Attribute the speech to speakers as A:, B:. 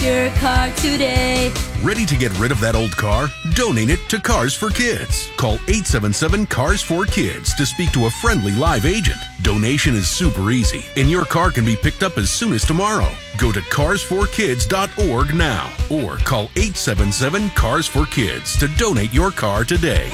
A: your car today.
B: Ready to get rid of that old car? Donate it to Cars for Kids. Call 877-CARS4KIDS to speak to a friendly live agent. Donation is super easy, and your car can be picked up as soon as tomorrow. Go to carsforkids.org now or call 877-CARS4KIDS to donate your car today.